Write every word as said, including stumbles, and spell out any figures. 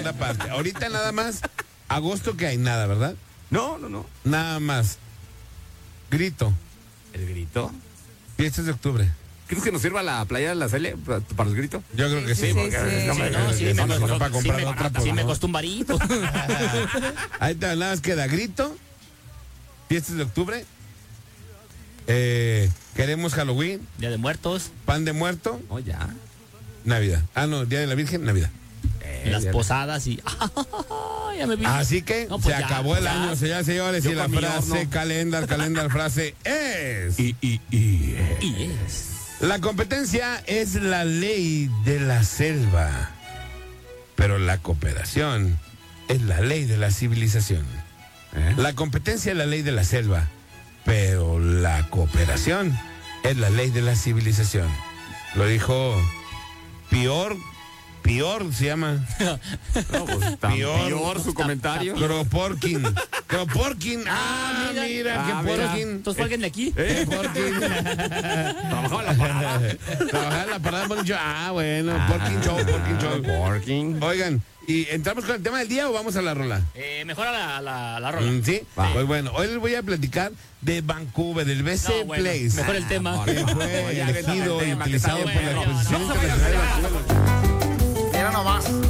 segunda parte. Ahorita nada más, agosto que hay nada, ¿verdad? No, no, no. Nada más. Grito. ¿El grito? Fiestas de octubre. ¿Crees que nos sirva la playa de la Cele para, para los gritos? Yo creo que sí. Sí, sí, porque sí. no me- Sí, no, sí, me no, costó- no, para sí comprar me- otra, pues, sí me no. costó un varito. Ahí está, nada más queda grito. Fiestas de octubre. Eh, queremos Halloween. Día de Muertos, Pan de muerto. Oh, ya. Navidad. Ah, no, Día de la Virgen, Navidad. Eh, las ya. posadas y... ya me vi. Así que No, pues se ya, acabó el ya. año, señoras y señores. Yo Y la con mi frase, horno. calendar, calendar, frase es... Y, y, y. eh. Y es... La competencia es la ley de la selva, pero la cooperación es la ley de la civilización. ¿Eh? La competencia es la ley de la selva, pero la cooperación es la ley de la civilización. Lo dijo Pior, Pior se llama, No, pues, tan Peor. peor su comentario. Kropotkin. Kropotkin. Ah, mira. mira, Ah, qué mira. Porkin. Entonces fue alguien de aquí. ¿Eh? Porkin. Trabajaba en la parada. Trabajar en la parada por dicho, ah, bueno, Ah, Porkin Show, Porkin Show. Porking. Oigan, ¿y entramos con el tema del día o vamos a la rola? Eh, mejora la, la, la rola. Mm, Sí, Va. pues bueno, hoy les voy a platicar de Vancouver, del B C No, bueno, Place. mejor el tema. Que fue Ya, elegido vete al y tema, que utilizado está por la bueno. Exposición No, Internacional de Vancouver. Mira nomás.